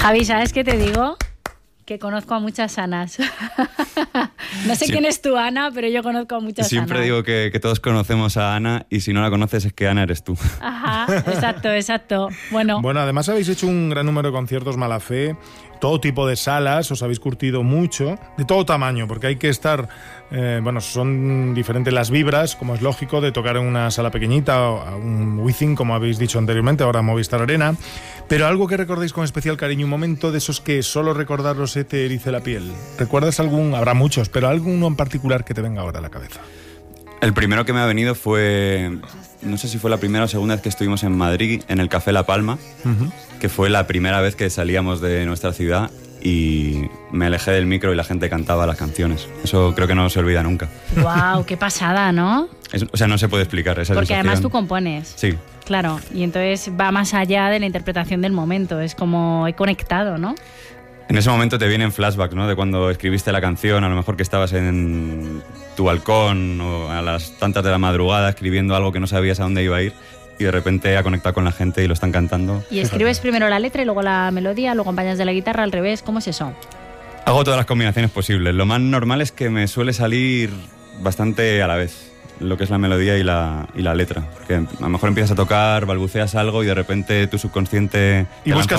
Javi, ¿sabes qué te digo? Que conozco a muchas Anas. No sé quién es tu Ana, pero yo conozco a muchas Anas. Siempre digo que todos conocemos a Ana y si no la conoces es que Ana eres tú. Ajá, exacto. Bueno, además habéis hecho un gran número de conciertos mala fe, todo tipo de salas, os habéis curtido mucho, de todo tamaño, porque hay que estar... son diferentes las vibras, como es lógico, de tocar en una sala pequeñita o a un Wizzing, como habéis dicho anteriormente, ahora Movistar Arena, pero algo que recordéis con especial cariño, un momento de esos que solo recordarlo se te erice la piel. ¿Recuerdas algún? Habrá muchos, pero alguno en particular que te venga ahora a la cabeza. El primero que me ha venido fue, no sé si fue la primera o segunda vez que estuvimos en Madrid, en el Café La Palma, que fue la primera vez que salíamos de nuestra ciudad y me alejé del micro y la gente cantaba las canciones. Eso creo que no se olvida nunca. ¡Wow! ¡Qué pasada!, ¿no? No se puede explicar esa Porque sensación. además tú compones. Sí. Claro, y entonces va más allá de la interpretación del momento, es como he conectado, ¿no? En ese momento te vienen flashbacks, ¿no? De cuando escribiste la canción, a lo mejor que estabas en tu balcón o a las tantas de la madrugada escribiendo algo que no sabías a dónde iba a ir y de repente ha conectado con la gente y lo están cantando. ¿Y escribes primero la letra y luego la melodía, lo acompañas de la guitarra al revés? ¿Cómo es eso? Hago todas las combinaciones posibles. Lo más normal es que me suele salir bastante a la vez, lo que es la melodía y la letra. Que a lo mejor empiezas a tocar, balbuceas algo y de repente tu subconsciente... Y buscas